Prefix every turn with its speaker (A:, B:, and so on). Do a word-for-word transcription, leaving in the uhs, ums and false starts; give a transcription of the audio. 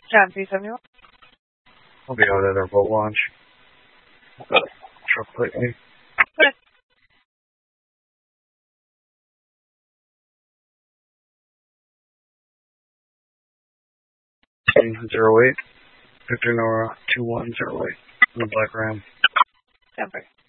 A: John three seventy-one.
B: I'll be out at our boat launch. Got a truck plate me.
A: Okay.
B: Zero eight. Victor Nora two one zero eight. The Black Ram.
A: Denver.